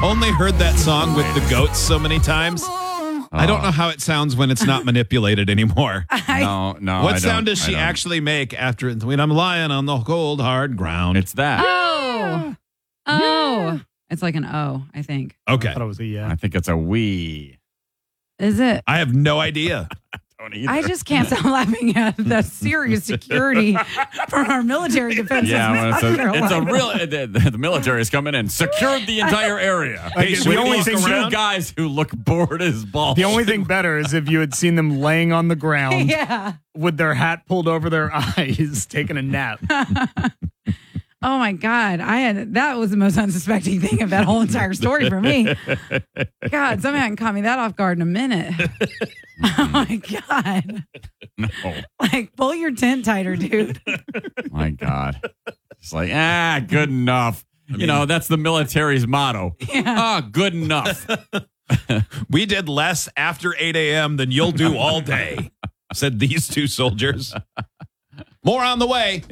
only heard that song with the goats so many times. I don't know how it sounds when it's not manipulated anymore. No. What sound does she actually make after when I'm lying on the cold, hard ground? It's that. Oh. It's like an O, I think. Okay. I thought it was a yeah. I think it's a we. Is it? I have no idea. Don't either. I just can't stop laughing at the serious security for our military defenses. Yeah, in South it's a Carolina. real. The military is coming in, secured the entire area. Like, With the only these thing two around- guys who look bored as balls. The only thing better is if you had seen them laying on the ground Yeah. with their hat pulled over their eyes, taking a nap. Oh my God. That was the most unsuspecting thing of that whole entire story for me. God, somebody hadn't caught me that off guard in a minute. Oh my God. No. Like, pull your tent tighter, dude. My God. It's like, good enough. That's the military's motto. Yeah. Good enough. We did less after 8 a.m. than you'll do all day, said these two soldiers. More on the way.